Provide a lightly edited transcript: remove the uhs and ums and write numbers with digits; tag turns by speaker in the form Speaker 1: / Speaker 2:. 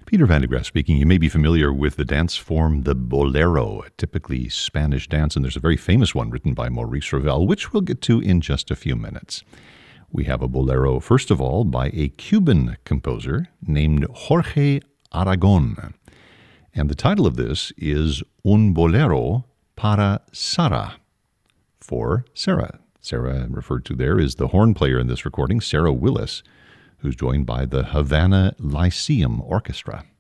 Speaker 1: Peter Van de Graaff speaking. You may be familiar with the dance form, the bolero, a typically Spanish dance, and there's a very famous one written by Maurice Ravel, which we'll get to in just a few minutes. We have a bolero, first of all, by a Cuban composer named Jorge Aragon. And the title of this is Un Bolero para Sara, for Sarah. Sarah, referred to there, is the horn player in this recording, Sarah Willis, who's joined by the Havana Lyceum Orchestra.